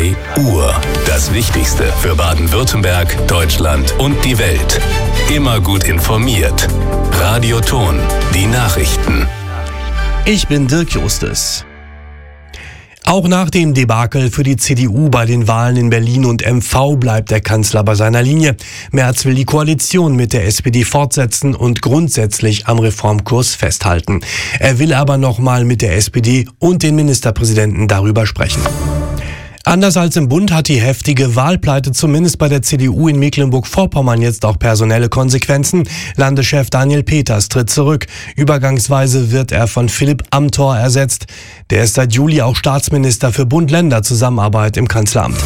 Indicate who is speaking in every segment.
Speaker 1: 3 Uhr. Das Wichtigste für Baden-Württemberg, Deutschland und die Welt. Immer gut informiert. Radio Ton, die Nachrichten.
Speaker 2: Ich bin Dirk Justus. Auch nach dem Debakel für die CDU bei den Wahlen in Berlin und MV bleibt der Kanzler bei seiner Linie. Merz will die Koalition mit der SPD fortsetzen und grundsätzlich am Reformkurs festhalten. Er will aber nochmal mit der SPD und den Ministerpräsidenten darüber sprechen. Anders als im Bund hat die heftige Wahlpleite zumindest bei der CDU in Mecklenburg-Vorpommern jetzt auch personelle Konsequenzen. Landeschef Daniel Peters tritt zurück. Übergangsweise wird er von Philipp Amthor ersetzt. Der ist seit Juli auch Staatsminister für Bund-Länder-Zusammenarbeit im Kanzleramt.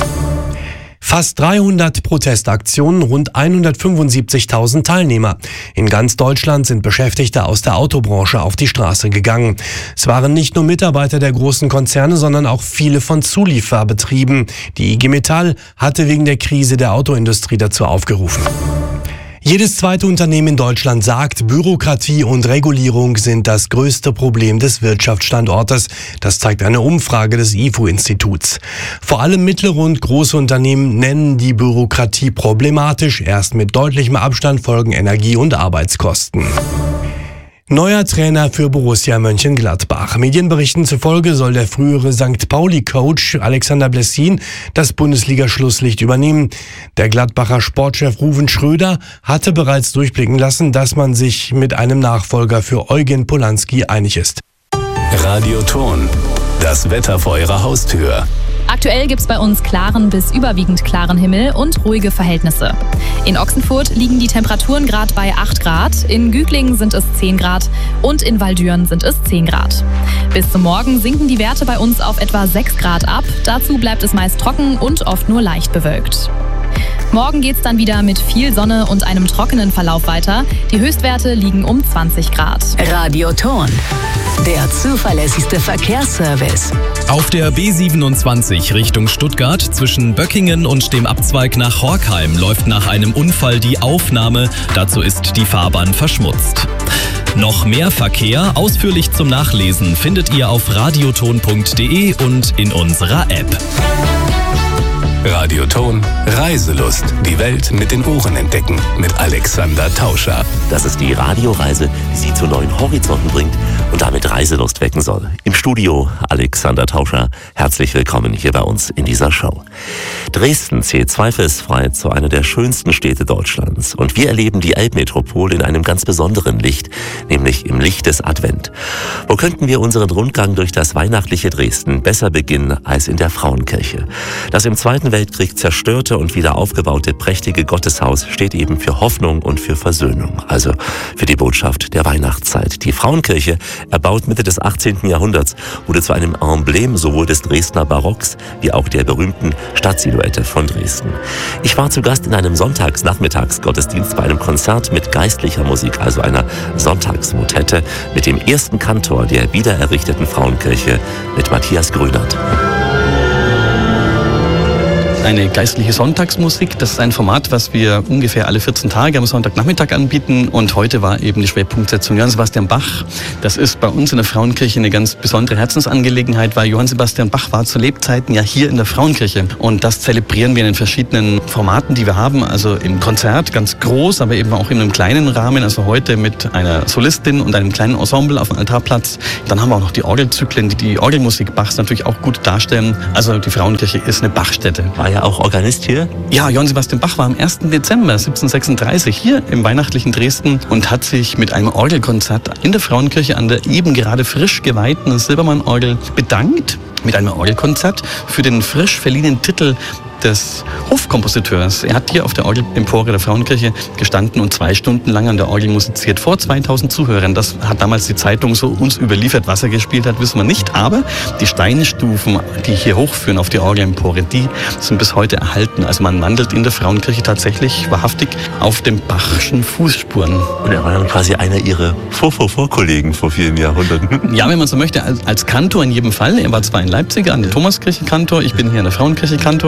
Speaker 2: Fast 300 Protestaktionen, rund 175.000 Teilnehmer. In ganz Deutschland sind Beschäftigte aus der Autobranche auf die Straße gegangen. Es waren nicht nur Mitarbeiter der großen Konzerne, sondern auch viele von Zulieferbetrieben. Die IG Metall hatte wegen der Krise der Autoindustrie dazu aufgerufen. Jedes zweite Unternehmen in Deutschland sagt, Bürokratie und Regulierung sind das größte Problem des Wirtschaftsstandortes. Das zeigt eine Umfrage des IFO-Instituts. Vor allem mittlere und große Unternehmen nennen die Bürokratie problematisch. Erst mit deutlichem Abstand folgen Energie- und Arbeitskosten. Neuer Trainer für Borussia Mönchengladbach. Medienberichten zufolge soll der frühere St. Pauli-Coach Alexander Blessin das Bundesliga-Schlusslicht übernehmen. Der Gladbacher Sportchef Ruven Schröder hatte bereits durchblicken lassen, dass man sich mit einem Nachfolger für Eugen Polanski einig ist.
Speaker 1: Radio Ton, das Wetter vor Ihrer Haustür.
Speaker 3: Aktuell gibt's bei uns klaren bis überwiegend klaren Himmel und ruhige Verhältnisse. In Ochsenfurt liegen die Temperaturen gerade bei 8 Grad, in Güglingen sind es 10 Grad und in Waldüren sind es 10 Grad. Bis zum Morgen sinken die Werte bei uns auf etwa 6 Grad ab. Dazu bleibt es meist trocken und oft nur leicht bewölkt. Morgen geht's dann wieder mit viel Sonne und einem trockenen Verlauf weiter. Die Höchstwerte liegen um 20 Grad.
Speaker 4: Radio Ton, der zuverlässigste Verkehrsservice.
Speaker 5: Auf der B27 Richtung Stuttgart zwischen Böckingen und dem Abzweig nach Horkheim läuft nach einem Unfall die Aufnahme. Dazu ist die Fahrbahn verschmutzt. Noch mehr Verkehr, ausführlich zum Nachlesen, findet ihr auf radioton.de und in unserer App.
Speaker 1: Radio Ton, Reiselust. Die Welt mit den Ohren entdecken. Mit Alexander Tauscher.
Speaker 6: Das ist die Radioreise, die Sie zu neuen Horizonten bringt und damit Reiselust wecken soll. Im Studio Alexander Tauscher. Herzlich willkommen hier bei uns in dieser Show. Dresden zählt zweifelsfrei zu einer der schönsten Städte Deutschlands. Und wir erleben die Elbmetropole in einem ganz besonderen Licht, nämlich im Licht des Advent. Wo könnten wir unseren Rundgang durch das weihnachtliche Dresden besser beginnen als in der Frauenkirche? Das im Zweiten Weltkrieg zerstörte und wieder aufgebaute prächtige Gotteshaus steht eben für Hoffnung und für Versöhnung, also für die Botschaft der Weihnachtszeit. Die Frauenkirche, erbaut Mitte des 18. Jahrhunderts, wurde zu einem Emblem sowohl des Dresdner Barocks wie auch der berühmten Stadtsilhouette von Dresden. Ich war zu Gast in einem Sonntagsnachmittagsgottesdienst bei einem Konzert mit geistlicher Musik, also einer Sonntagsmotette mit dem ersten Kantor der wiedererrichteten Frauenkirche, mit Matthias Grünert.
Speaker 7: Eine geistliche Sonntagsmusik, das ist ein Format, was wir ungefähr alle 14 Tage am Sonntagnachmittag anbieten. Und heute war eben die Schwerpunktsetzung Johann Sebastian Bach. Das ist bei uns in der Frauenkirche eine ganz besondere Herzensangelegenheit, weil Johann Sebastian Bach war zu Lebzeiten ja hier in der Frauenkirche. Und das zelebrieren wir in den verschiedenen Formaten, die wir haben. Also im Konzert ganz groß, aber eben auch in einem kleinen Rahmen. Also heute mit einer Solistin und einem kleinen Ensemble auf dem Altarplatz. Dann haben wir auch noch die Orgelzyklen, die die Orgelmusik Bachs natürlich auch gut darstellen. Also die Frauenkirche ist eine Bachstätte.
Speaker 6: War ja auch Organist hier?
Speaker 7: Ja, Johann Sebastian Bach war am 1. Dezember 1736 hier im weihnachtlichen Dresden und hat sich mit einem Orgelkonzert in der Frauenkirche an der eben gerade frisch geweihten Silbermann-Orgel bedankt. Mit einem Orgelkonzert für den frisch verliehenen Titel des Hofkompositeurs. Er hat hier auf der Orgelempore der Frauenkirche gestanden und 2 Stunden lang an der Orgel musiziert, vor 2000 Zuhörern. Das hat damals die Zeitung so uns überliefert. Was er gespielt hat, wissen wir nicht. Aber die Steinstufen, die hier hochführen auf die Orgelempore, die sind bis heute erhalten. Also man wandelt in der Frauenkirche tatsächlich wahrhaftig auf den Bachschen Fußspuren.
Speaker 6: Und er war dann quasi einer Ihrer Vorkollegen vor vielen Jahrhunderten.
Speaker 7: Ja, wenn man so möchte, als Kantor in jedem Fall. Er war zwar in Leipzig an der Thomaskirche Kantor, ich bin hier in der Frauenkirche Kantor, aber das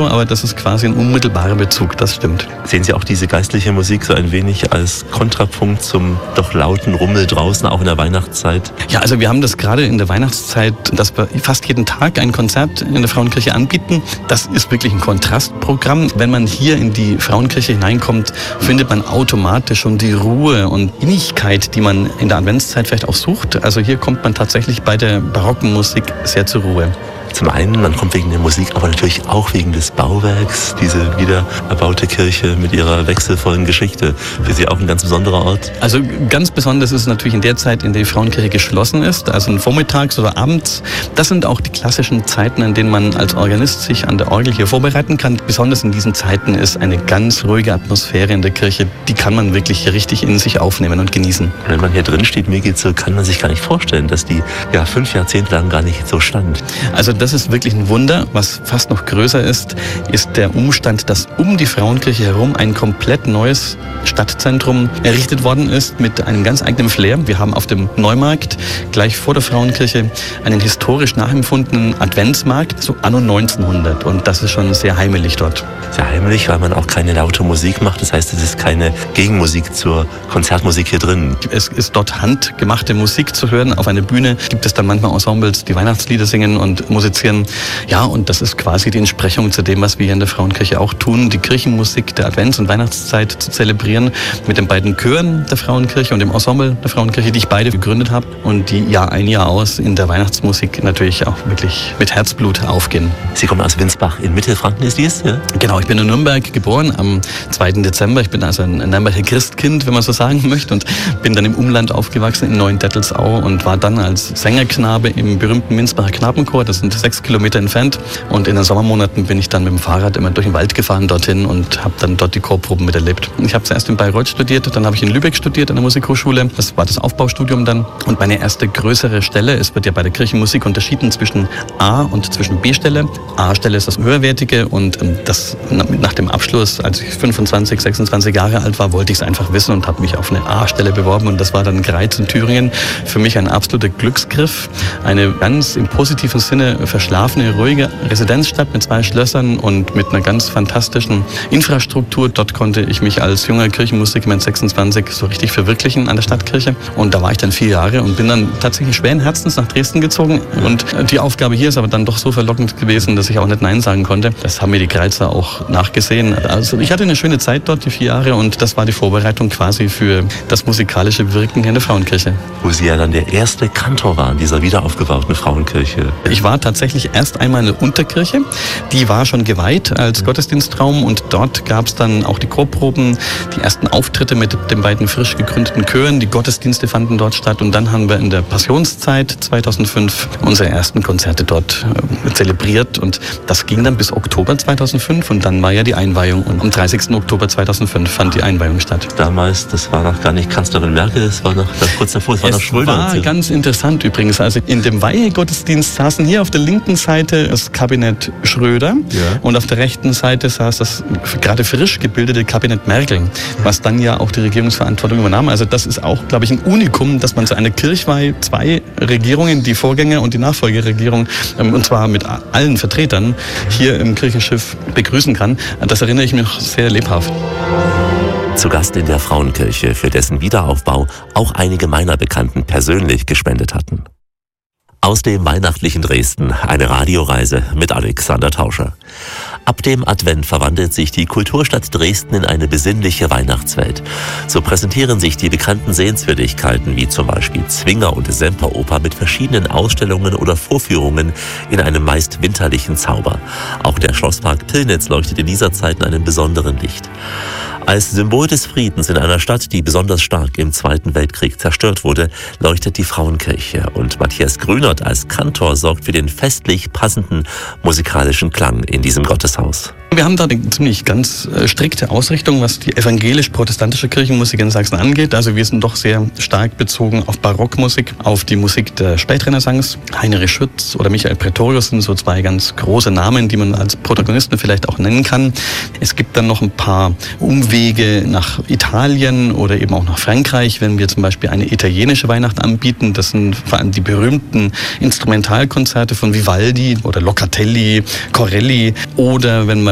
Speaker 7: das ist quasi ein unmittelbarer Bezug, das stimmt.
Speaker 6: Sehen Sie auch diese geistliche Musik so ein wenig als Kontrapunkt zum doch lauten Rummel draußen, auch in der Weihnachtszeit?
Speaker 7: Ja, also wir haben das gerade in der Weihnachtszeit, dass wir fast jeden Tag ein Konzert in der Frauenkirche anbieten. Das ist wirklich ein Kontrastprogramm. Wenn man hier in die Frauenkirche hineinkommt, findet man automatisch schon die Ruhe und Innigkeit, die man in der Adventszeit vielleicht auch sucht. Also hier kommt man tatsächlich bei der barocken Musik sehr zur Ruhe.
Speaker 6: Zum einen, man kommt wegen der Musik, aber natürlich auch wegen des Bauwerks. Diese wieder erbaute Kirche mit ihrer wechselvollen Geschichte. Für Sie auch ein ganz besonderer Ort?
Speaker 7: Also ganz besonders ist es natürlich in der Zeit, in der die Frauenkirche geschlossen ist, also vormittags oder abends. Das sind auch die klassischen Zeiten, in denen man als Organist sich an der Orgel hier vorbereiten kann. Besonders in diesen Zeiten ist eine ganz ruhige Atmosphäre in der Kirche. Die kann man wirklich richtig in sich aufnehmen und genießen.
Speaker 6: Wenn man hier drin steht, mir geht's so, kann man sich gar nicht vorstellen, dass die 5 Jahrzehnte lang gar nicht so stand.
Speaker 7: Also das ist wirklich ein Wunder. Was fast noch größer ist der Umstand, dass um die Frauenkirche herum ein komplett neues Stadtzentrum errichtet worden ist mit einem ganz eigenen Flair. Wir haben auf dem Neumarkt gleich vor der Frauenkirche einen historisch nachempfundenen Adventsmarkt, so anno 1900. Und das ist schon sehr heimelig dort.
Speaker 6: Sehr heimelig, weil man auch keine laute Musik macht. Das heißt, es ist keine Gegenmusik zur Konzertmusik hier drin.
Speaker 7: Es ist dort handgemachte Musik zu hören. Auf einer Bühne gibt es dann manchmal Ensembles, die Weihnachtslieder singen und musizieren. Ja, und das ist quasi die Entsprechung zu dem, was wir hier in der Frauenkirche auch tun, die Kirchenmusik der Advents- und Weihnachtszeit zu zelebrieren mit den beiden Chören der Frauenkirche und dem Ensemble der Frauenkirche, die ich beide gegründet habe und die Jahr ein, Jahr aus in der Weihnachtsmusik natürlich auch wirklich mit Herzblut aufgehen.
Speaker 6: Sie kommen aus Winsbach in Mittelfranken, ist dies? Ja?
Speaker 7: Genau, ich bin in Nürnberg geboren am 2. Dezember. Ich bin also ein Nürnberger Christkind, wenn man so sagen möchte, und bin dann im Umland aufgewachsen in Neuendettelsau und war dann als Sängerknabe im berühmten Winsbacher Knabenchor. Das sind 6 Kilometer entfernt, und in den Sommermonaten bin ich dann mit dem Fahrrad immer durch den Wald gefahren dorthin und habe dann dort die Chorproben miterlebt. Ich habe zuerst in Bayreuth studiert, dann habe ich in Lübeck studiert an der Musikhochschule. Das war das Aufbaustudium dann. Und meine erste größere Stelle, es wird ja bei der Kirchenmusik unterschieden zwischen A- und zwischen B-Stelle. A-Stelle ist das höherwertige, und das nach dem Abschluss, als ich 25, 26 Jahre alt war, wollte ich es einfach wissen und habe mich auf eine A-Stelle beworben, und das war dann Greiz in Thüringen. Für mich ein absoluter Glücksgriff, eine ganz im positiven Sinne verschlafene, ruhige Residenzstadt mit 2 Schlössern und mit einer ganz fantastischen Infrastruktur. Dort konnte ich mich als junger Kirchenmusiker mit 26 so richtig verwirklichen an der Stadtkirche, und da war ich dann 4 Jahre und bin dann tatsächlich schweren Herzens nach Dresden gezogen, und die Aufgabe hier ist aber dann doch so verlockend gewesen, dass ich auch nicht Nein sagen konnte. Das haben mir die Greizer auch nachgesehen. Also ich hatte eine schöne Zeit dort, die 4 Jahre, und das war die Vorbereitung quasi für das musikalische Wirken in der Frauenkirche.
Speaker 6: Wo Sie ja dann der erste Kantor waren dieser wiederaufgebauten Frauenkirche.
Speaker 7: Ich war tatsächlich erst einmal in der Unterkirche. Die war schon geweiht als Gottesdienstraum, und dort gab es dann auch die Chorproben, die ersten Auftritte mit den beiden frisch gegründeten Chören. Die Gottesdienste fanden dort statt, und dann haben wir in der Passionszeit 2005 unsere ersten Konzerte dort zelebriert, und das ging dann bis Oktober 2005, und dann war ja die Einweihung, und am 30. Oktober 2005 fand die Einweihung statt.
Speaker 6: Damals, das war noch gar nicht Kanzlerin Merkel, das war noch kurz davor, es war noch Schröder.
Speaker 7: Das war ganz interessant übrigens. Also in dem Weihegottesdienst saßen hier auf der linken Seite das Kabinett Schröder, und auf der rechten Seite saß das gerade frisch gebildete Kabinett Merkel, was dann ja auch die Regierungsverantwortung übernahm. Also das ist auch, glaube ich, ein Unikum, dass man zu einer Kirchweihe 2 Regierungen, die Vorgänger- und die Nachfolgeregierung, und zwar mit allen Vertretern, hier im Kirchenschiff begrüßen kann. Das erinnere ich mich noch sehr lebhaft.
Speaker 6: Zu Gast in der Frauenkirche, für dessen Wiederaufbau auch einige meiner Bekannten persönlich gespendet hatten. Aus dem weihnachtlichen Dresden eine Radioreise mit Alexander Tauscher. Ab dem Advent verwandelt sich die Kulturstadt Dresden in eine besinnliche Weihnachtswelt. So präsentieren sich die bekannten Sehenswürdigkeiten wie zum Beispiel Zwinger- und Semperoper mit verschiedenen Ausstellungen oder Vorführungen in einem meist winterlichen Zauber. Auch der Schlosspark Pillnitz leuchtet in dieser Zeit in einem besonderen Licht. Als Symbol des Friedens in einer Stadt, die besonders stark im Zweiten Weltkrieg zerstört wurde, leuchtet die Frauenkirche, und Matthias Grünert als Kantor sorgt für den festlich passenden musikalischen Klang in diesem Gotteshaus.
Speaker 7: Wir haben da eine ziemlich ganz strikte Ausrichtung, was die evangelisch-protestantische Kirchenmusik in Sachsen angeht. Also wir sind doch sehr stark bezogen auf Barockmusik, auf die Musik der Spätrenaissance. Heinrich Schütz oder Michael Pretorius sind so 2 ganz große Namen, die man als Protagonisten vielleicht auch nennen kann. Es gibt dann noch ein paar Umwege nach Italien oder eben auch nach Frankreich, wenn wir zum Beispiel eine italienische Weihnacht anbieten. Das sind vor allem die berühmten Instrumentalkonzerte von Vivaldi oder Locatelli, Corelli, oder wenn man nach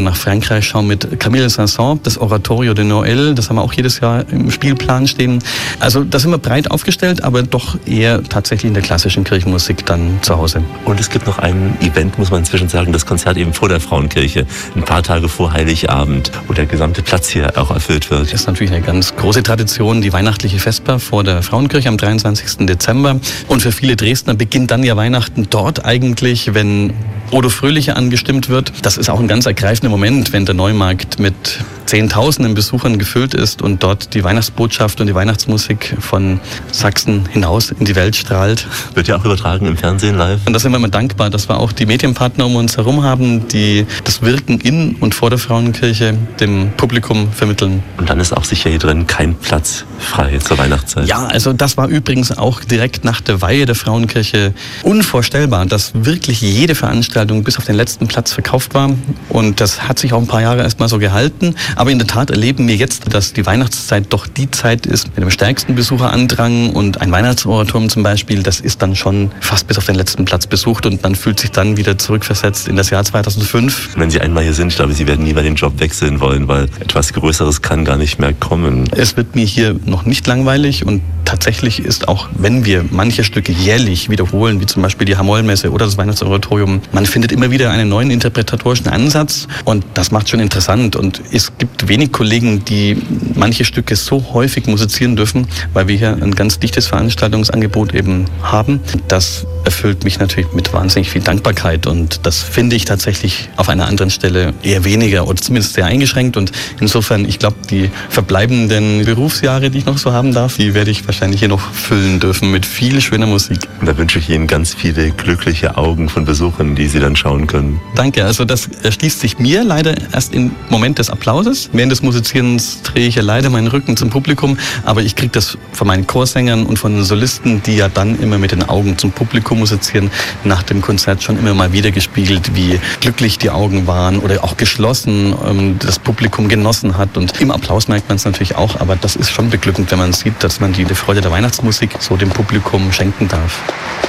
Speaker 7: nach Frankreich schauen, mit Camille Saint-Saëns, das Oratorio de Noël, das haben wir auch jedes Jahr im Spielplan stehen. Also da sind wir breit aufgestellt, aber doch eher tatsächlich in der klassischen Kirchenmusik dann zu Hause.
Speaker 6: Und es gibt noch ein Event, muss man inzwischen sagen, das Konzert eben vor der Frauenkirche, ein paar Tage vor Heiligabend, wo der gesamte Platz hier auch erfüllt wird.
Speaker 7: Das ist natürlich eine ganz große Tradition, die weihnachtliche Vesper vor der Frauenkirche am 23. Dezember. Und für viele Dresdner beginnt dann ja Weihnachten dort eigentlich, wenn Odo Fröhliche angestimmt wird. Das ist auch ein ganz ergreifender Moment, wenn der Neumarkt mit Zehntausenden Besuchern gefüllt ist und dort die Weihnachtsbotschaft und die Weihnachtsmusik von Sachsen hinaus in die Welt strahlt.
Speaker 6: Wird ja auch übertragen im Fernsehen live.
Speaker 7: Und da sind wir immer dankbar, dass wir auch die Medienpartner um uns herum haben, die das Wirken in und vor der Frauenkirche dem Publikum vermitteln.
Speaker 6: Und dann ist auch sicher hier drin kein Platz frei zur Weihnachtszeit.
Speaker 7: Ja, also das war übrigens auch direkt nach der Weihe der Frauenkirche unvorstellbar, dass wirklich jede Veranstaltung bis auf den letzten Platz verkauft war. Und das hat sich auch ein paar Jahre erstmal so gehalten. Aber in der Tat erleben wir jetzt, dass die Weihnachtszeit doch die Zeit ist mit dem stärksten Besucherandrang. Und ein Weihnachtsoratorium zum Beispiel, das ist dann schon fast bis auf den letzten Platz besucht. Und man fühlt sich dann wieder zurückversetzt in das Jahr 2005.
Speaker 6: Wenn Sie einmal hier sind, ich glaube, Sie werden nie mehr den Job wechseln wollen, weil etwas Größeres kann gar nicht mehr kommen.
Speaker 7: Es wird mir hier noch nicht langweilig und tatsächlich ist auch, wenn wir manche Stücke jährlich wiederholen, wie zum Beispiel die Hamollmesse oder das Weihnachtsoratorium, man findet immer wieder einen neuen interpretatorischen Ansatz und das macht schon interessant. Und es gibt wenig Kollegen, die manche Stücke so häufig musizieren dürfen, weil wir hier ein ganz dichtes Veranstaltungsangebot eben haben. Das erfüllt mich natürlich mit wahnsinnig viel Dankbarkeit und das finde ich tatsächlich auf einer anderen Stelle eher weniger oder zumindest sehr eingeschränkt. Und insofern, ich glaube, die verbleibenden Berufsjahre, die ich noch so haben darf, die werde ich wahrscheinlich hier noch füllen dürfen mit viel schöner Musik.
Speaker 6: Und da wünsche ich Ihnen ganz viele glückliche Augen von Besuchern, die Sie dann schauen können.
Speaker 7: Danke, also das erschließt sich mir leider erst im Moment des Applauses. Während des Musizierens drehe ich ja leider meinen Rücken zum Publikum, aber ich kriege das von meinen Chorsängern und von den Solisten, die ja dann immer mit den Augen zum Publikum musizieren, nach dem Konzert schon immer mal wieder gespiegelt, wie glücklich die Augen waren oder auch geschlossen das Publikum genossen hat. Und im Applaus merkt man es natürlich auch, aber das ist schon beglückend, wenn man sieht, dass man die Freude der Weihnachtsmusik so dem Publikum schenken darf.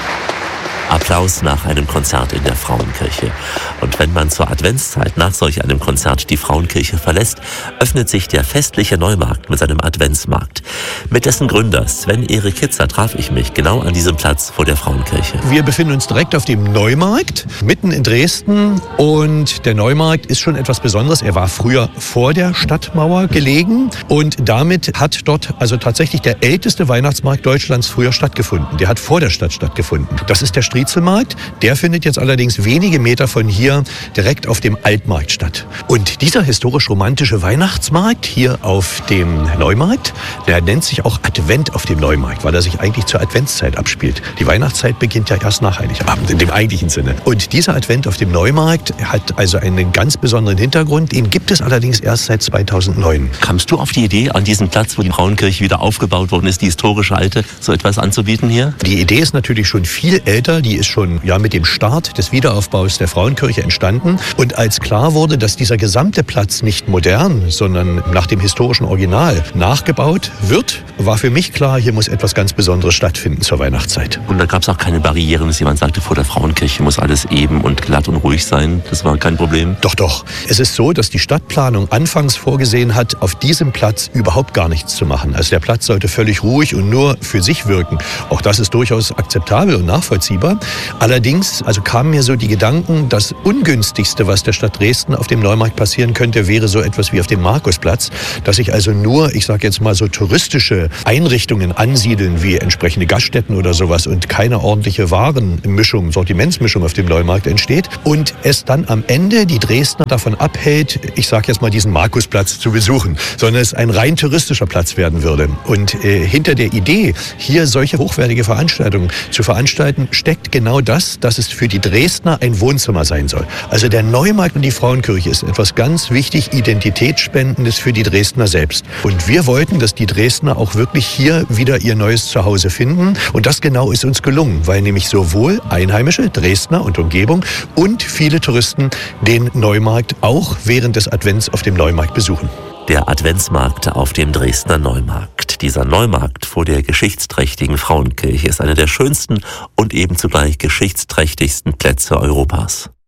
Speaker 6: Applaus nach einem Konzert in der Frauenkirche. Und wenn man zur Adventszeit nach solch einem Konzert die Frauenkirche verlässt, öffnet sich der festliche Neumarkt mit seinem Adventsmarkt. Mit dessen Gründer Sven-Erik Kitzer traf ich mich genau an diesem Platz vor der Frauenkirche.
Speaker 2: Wir befinden uns direkt auf dem Neumarkt, mitten in Dresden. Und der Neumarkt ist schon etwas Besonderes. Er war früher vor der Stadtmauer gelegen. Und damit hat dort also tatsächlich der älteste Weihnachtsmarkt Deutschlands früher stattgefunden. Der hat vor der Stadt stattgefunden. Das ist der Striezelmarkt. Der findet jetzt allerdings wenige Meter von hier direkt auf dem Altmarkt statt. Und dieser historisch-romantische Weihnachtsmarkt hier auf dem Neumarkt, der nennt sich auch Advent auf dem Neumarkt, weil er sich eigentlich zur Adventszeit abspielt. Die Weihnachtszeit beginnt ja erst nach Heiligabend in dem eigentlichen Sinne. Und dieser Advent auf dem Neumarkt hat also einen ganz besonderen Hintergrund. Den gibt es allerdings erst seit 2009.
Speaker 6: Kamst du auf die Idee, an diesem Platz, wo die Frauenkirche wieder aufgebaut worden ist, die historische alte, so etwas anzubieten hier?
Speaker 2: Die Idee ist natürlich schon viel älter. Die ist schon mit dem Start des Wiederaufbaus der Frauenkirche entstanden. Und als klar wurde, dass dieser gesamte Platz nicht modern, sondern nach dem historischen Original nachgebaut wird, war für mich klar, hier muss etwas ganz Besonderes stattfinden zur Weihnachtszeit.
Speaker 6: Und da gab es auch keine Barrieren, dass jemand sagte, vor der Frauenkirche muss alles eben und glatt und ruhig sein. Das war kein Problem.
Speaker 2: Doch. Es ist so, dass die Stadtplanung anfangs vorgesehen hat, auf diesem Platz überhaupt gar nichts zu machen. Also der Platz sollte völlig ruhig und nur für sich wirken. Auch das ist durchaus akzeptabel und nachvollziehbar. Allerdings kamen mir so die Gedanken, das Ungünstigste, was der Stadt Dresden auf dem Neumarkt passieren könnte, wäre so etwas wie auf dem Markusplatz, dass sich also nur, ich sage jetzt mal so touristische Einrichtungen ansiedeln, wie entsprechende Gaststätten oder sowas und keine ordentliche Warenmischung, Sortimentsmischung auf dem Neumarkt entsteht und es dann am Ende die Dresdner davon abhält, ich sage jetzt mal diesen Markusplatz zu besuchen, sondern es ein rein touristischer Platz werden würde. Und hinter der Idee, hier solche hochwertige Veranstaltungen zu veranstalten, steckt genau das, dass es für die Dresdner ein Wohnzimmer sein soll. Also der Neumarkt und die Frauenkirche ist etwas ganz wichtig Identitätsspendendes für die Dresdner selbst. Und wir wollten, dass die Dresdner auch wirklich hier wieder ihr neues Zuhause finden. Und das genau ist uns gelungen, weil nämlich sowohl Einheimische, Dresdner und Umgebung und viele Touristen den Neumarkt auch während des Advents auf dem Neumarkt besuchen.
Speaker 6: Der Adventsmarkt auf dem Dresdner Neumarkt. Dieser Neumarkt vor der geschichtsträchtigen Frauenkirche ist einer der schönsten und eben zugleich geschichtsträchtigsten Plätze Europas.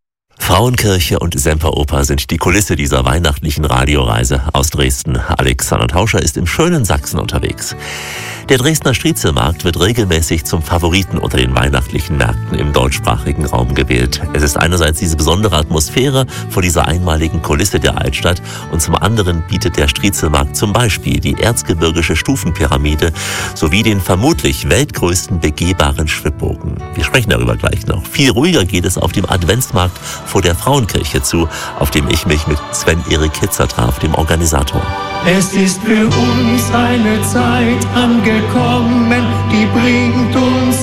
Speaker 6: Frauenkirche und Semperoper sind die Kulisse dieser weihnachtlichen Radioreise aus Dresden. Alexander Tauscher ist im schönen Sachsen unterwegs. Der Dresdner Striezelmarkt wird regelmäßig zum Favoriten unter den weihnachtlichen Märkten im deutschsprachigen Raum gewählt. Es ist einerseits diese besondere Atmosphäre vor dieser einmaligen Kulisse der Altstadt und zum anderen bietet der Striezelmarkt zum Beispiel die erzgebirgische Stufenpyramide sowie den vermutlich weltgrößten begehbaren Schwibbogen. Wir sprechen darüber gleich noch. Viel ruhiger geht es auf dem Adventsmarkt vor der Frauenkirche zu, auf dem ich mich mit Sven-Erik Hitzer traf, dem Organisator.
Speaker 8: Es ist für uns eine Zeit angekommen, die bringt uns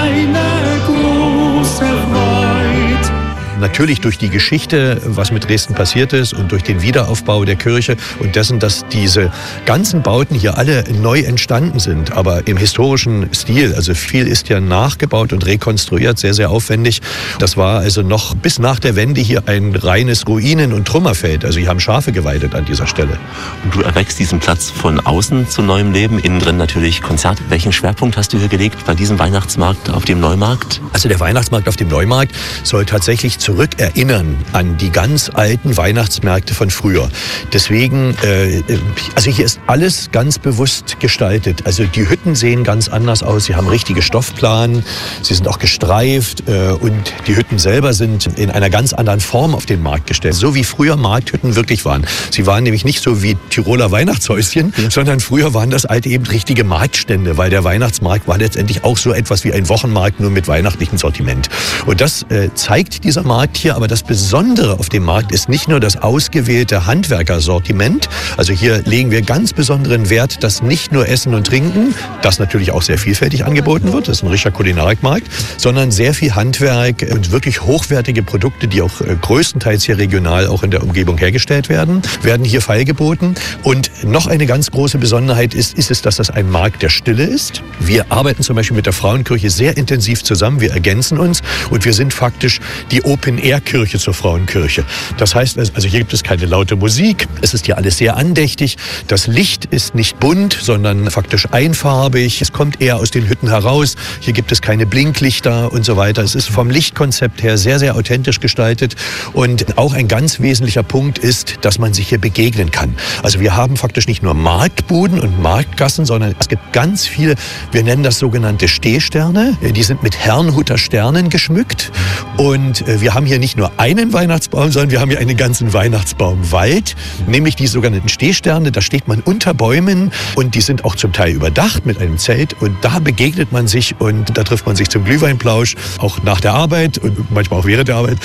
Speaker 8: eine große Freude.
Speaker 9: Natürlich durch die Geschichte, was mit Dresden passiert ist und durch den Wiederaufbau der Kirche und dessen, dass diese ganzen Bauten hier alle neu entstanden sind, aber im historischen Stil. Also viel ist ja nachgebaut und rekonstruiert, sehr, sehr aufwendig. Das war also noch bis nach der Wende hier ein reines Ruinen- und Trümmerfeld. Also hier haben Schafe geweidet an dieser Stelle.
Speaker 6: Und du erweckst diesen Platz von außen zu neuem Leben, innen drin natürlich Konzerte. Welchen Schwerpunkt hast du hier gelegt bei diesem Weihnachtsmarkt auf dem Neumarkt?
Speaker 9: Also der Weihnachtsmarkt auf dem Neumarkt soll tatsächlich zurückerinnern an die ganz alten Weihnachtsmärkte von früher. Deswegen, also hier ist alles ganz bewusst gestaltet. Also die Hütten sehen ganz anders aus. Sie haben richtige Stoffplanen. Sie sind auch gestreift und die Hütten selber sind in einer ganz anderen Form auf den Markt gestellt. So wie früher Markthütten wirklich waren. Sie waren nämlich nicht so wie Tiroler Weihnachtshäuschen, sondern früher waren das alte eben richtige Marktstände, weil der Weihnachtsmarkt war letztendlich auch so etwas wie ein Wochenmarkt, nur mit weihnachtlichem Sortiment. Und das zeigt dieser Markt hier, aber das Besondere auf dem Markt ist nicht nur das ausgewählte Handwerkersortiment. Also hier legen wir ganz besonderen Wert, dass nicht nur Essen und Trinken, das natürlich auch sehr vielfältig angeboten wird, das ist ein richtiger Kulinarikmarkt, sondern sehr viel Handwerk und wirklich hochwertige Produkte, die auch größtenteils hier regional auch in der Umgebung hergestellt werden hier feilgeboten. Und noch eine ganz große Besonderheit ist es, dass das ein Markt der Stille ist. Wir arbeiten zum Beispiel mit der Frauenkirche sehr intensiv zusammen, wir ergänzen uns und wir sind faktisch die Open-Air-Kirche zur Frauenkirche. Das heißt, also hier gibt es keine laute Musik, es ist hier alles sehr andächtig, das Licht ist nicht bunt, sondern faktisch einfarbig, es kommt eher aus den Hütten heraus, hier gibt es keine Blinklichter und so weiter. Es ist vom Lichtkonzept her sehr, sehr authentisch gestaltet und auch ein ganz wesentlicher Punkt ist, dass man sich hier begegnen kann. Also wir haben faktisch nicht nur Marktbuden und Marktgassen, sondern es gibt ganz viele, wir nennen das sogenannte Stehsterne, die sind mit Herrnhuter Sternen geschmückt und wir haben hier nicht nur einen Weihnachtsbaum, sondern wir haben hier einen ganzen Weihnachtsbaumwald, nämlich die sogenannten Stehsterne. Da steht man unter Bäumen und die sind auch zum Teil überdacht mit einem Zelt und da begegnet man sich und da trifft man sich zum Glühweinplausch, auch nach der Arbeit und manchmal auch während der Arbeit.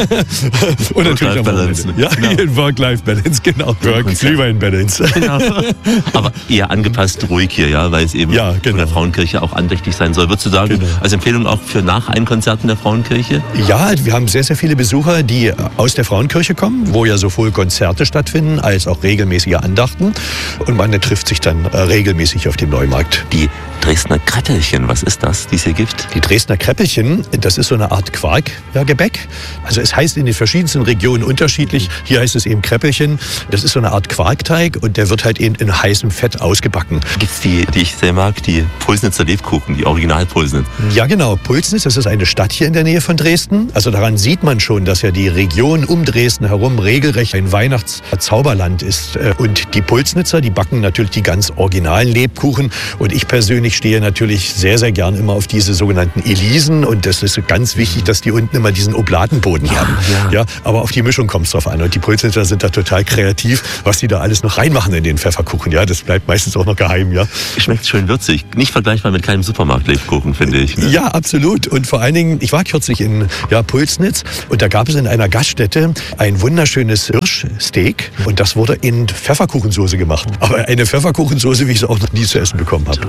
Speaker 9: Und natürlich am Wochenende. Ja, genau. Work-Life-Balance, genau. Glühwein-Balance. Genau.
Speaker 6: Aber eher angepasst ruhig hier, ja, weil es eben von der Frauenkirche auch andächtig sein soll. Würdest du sagen, als Empfehlung auch für nach ein Konzert in der Frauenkirche?
Speaker 9: Ja, wir haben sehr, sehr viele Besucher, die aus der Frauenkirche kommen, wo ja sowohl Konzerte stattfinden, als auch regelmäßige Andachten. Und man trifft sich dann regelmäßig auf dem Neumarkt.
Speaker 6: Die Dresdner Kreppelchen, was ist das, die es hier gibt?
Speaker 9: Die Dresdner Kreppelchen, das ist so eine Art Quarkgebäck. Also es heißt in den verschiedensten Regionen unterschiedlich. Hier heißt es eben Kreppelchen. Das ist so eine Art Quarkteig und der wird halt eben in heißem Fett ausgebacken.
Speaker 6: Gibt es die ich sehr mag, die Pulsnitzer Lebkuchen, die Original-Pulsnitz?
Speaker 9: Ja genau, Pulsnitz, das ist eine Stadt hier in der Nähe von Dresden. Also daran sieht man schon, dass ja die Region um Dresden herum regelrecht ein Weihnachtszauberland ist. Und die Pulsnitzer, die backen natürlich die ganz originalen Lebkuchen. Und ich persönlich stehe natürlich sehr, sehr gern immer auf diese sogenannten Elisen. Und das ist ganz wichtig, dass die unten immer diesen Oblatenboden haben. Ja, aber auf die Mischung kommt es drauf an. Und die Pulsnitzer sind da total kreativ, was die da alles noch reinmachen in den Pfefferkuchen. Ja, das bleibt meistens auch noch geheim. Ja.
Speaker 6: Schmeckt schön würzig. Nicht vergleichbar mit keinem Supermarkt-Lebkuchen, finde ich. Ne?
Speaker 9: Ja, absolut. Und vor allen Dingen, ich war kürzlich in Pulsnitz und da gab es in einer Gaststätte ein wunderschönes Hirschsteak und das wurde in Pfefferkuchensoße gemacht. Aber eine Pfefferkuchensoße, wie ich es auch noch nie zu essen bekommen habe.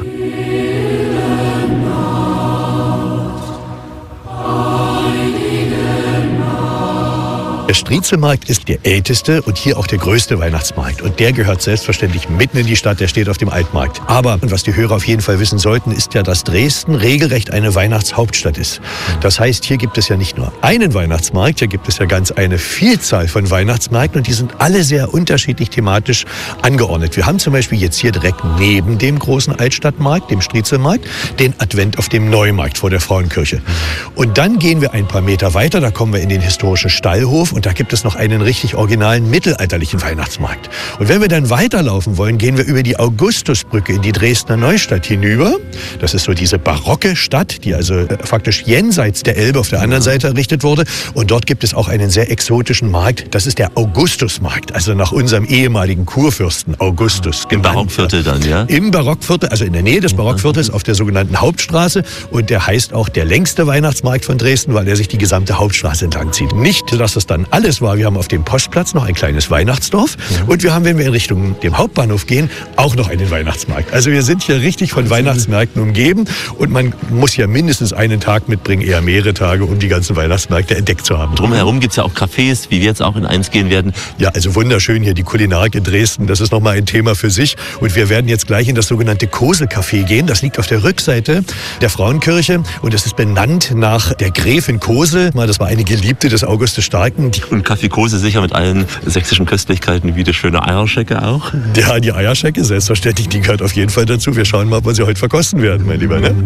Speaker 9: Der Striezelmarkt ist der älteste und hier auch der größte Weihnachtsmarkt. Und der gehört selbstverständlich mitten in die Stadt, der steht auf dem Altmarkt. Aber, und was die Hörer auf jeden Fall wissen sollten, ist ja, dass Dresden regelrecht eine Weihnachtshauptstadt ist. Das heißt, hier gibt es ja nicht nur einen Weihnachtsmarkt, hier gibt es ja ganz eine Vielzahl von Weihnachtsmärkten und die sind alle sehr unterschiedlich thematisch angeordnet. Wir haben zum Beispiel jetzt hier direkt neben dem großen Altstadtmarkt, dem Striezelmarkt, den Advent auf dem Neumarkt vor der Frauenkirche. Und dann gehen wir ein paar Meter weiter, da kommen wir in den historischen Stallhof und da gibt es noch einen richtig originalen mittelalterlichen Weihnachtsmarkt. Und wenn wir dann weiterlaufen wollen, gehen wir über die Augustusbrücke in die Dresdner Neustadt hinüber. Das ist so diese barocke Stadt, die also faktisch jenseits der Elbe auf der anderen Seite errichtet wurde. Und dort gibt es auch einen sehr exotischen Markt. Das ist der Augustusmarkt, also nach unserem ehemaligen Kurfürsten Augustus.
Speaker 6: Im Barockviertel dann, ja?
Speaker 9: Im Barockviertel, also in der Nähe des Barockviertels auf der sogenannten Hauptstraße. Und der heißt auch der längste Weihnachtsmarkt von Dresden, weil er sich die gesamte Hauptstraße entlang zieht. Nicht, dass das dann alles war. Wir haben auf dem Postplatz noch ein kleines Weihnachtsdorf. Und wir haben, wenn wir in Richtung dem Hauptbahnhof gehen, auch noch einen Weihnachtsmarkt. Also wir sind hier richtig von Weihnachtsmärkten umgeben. Und man muss ja mindestens einen Tag mitbringen, eher mehrere Tage, um die ganzen Weihnachtsmärkte entdeckt zu haben.
Speaker 6: Drumherum gibt es ja auch Cafés, wie wir jetzt auch in eins gehen werden.
Speaker 9: Ja, also wunderschön hier die Kulinarik in Dresden. Das ist nochmal ein Thema für sich. Und wir werden jetzt gleich in das sogenannte Kose-Café gehen. Das liegt auf der Rückseite der Frauenkirche. Und es ist benannt nach der Gräfin Kose. Das war eine Geliebte des August des Starken.
Speaker 6: Und Kaffee Kose sicher mit allen sächsischen Köstlichkeiten wie die schöne Eierschecke auch?
Speaker 9: Ja, die Eierschecke, selbstverständlich, die gehört auf jeden Fall dazu. Wir schauen mal, ob wir sie heute verkosten werden, mein Lieber, ne?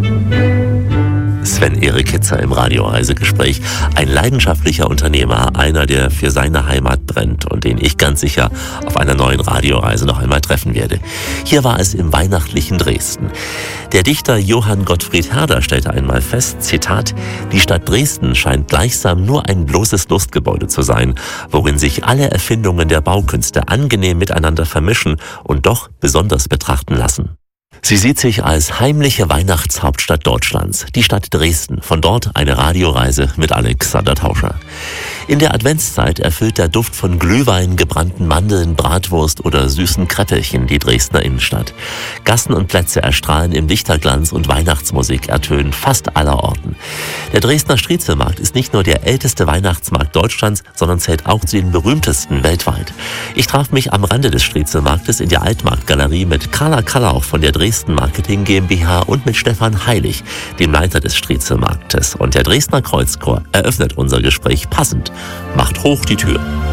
Speaker 6: Sven-Erik Hitzer im Radioreisegespräch. Ein leidenschaftlicher Unternehmer, einer, der für seine Heimat brennt und den ich ganz sicher auf einer neuen Radioreise noch einmal treffen werde. Hier war es im weihnachtlichen Dresden. Der Dichter Johann Gottfried Herder stellte einmal fest, Zitat, die Stadt Dresden scheint gleichsam nur ein bloßes Lustgebäude zu sein, worin sich alle Erfindungen der Baukünste angenehm miteinander vermischen und doch besonders betrachten lassen. Sie sieht sich als heimliche Weihnachtshauptstadt Deutschlands, die Stadt Dresden. Von dort eine Radioreise mit Alexander Tauscher. In der Adventszeit erfüllt der Duft von Glühwein, gebrannten Mandeln, Bratwurst oder süßen Kreppelchen die Dresdner Innenstadt. Gassen und Plätze erstrahlen im Lichterglanz und Weihnachtsmusik ertönt fast allerorten. Der Dresdner Striezelmarkt ist nicht nur der älteste Weihnachtsmarkt Deutschlands, sondern zählt auch zu den berühmtesten weltweit. Ich traf mich am Rande des Striezelmarktes in der Altmarktgalerie mit Carla Kallauch von der Dresden Marketing GmbH und mit Stefan Heilig, dem Leiter des Striezelmarktes. Und der Dresdner Kreuzchor eröffnet unser Gespräch passend. Macht hoch die Tür.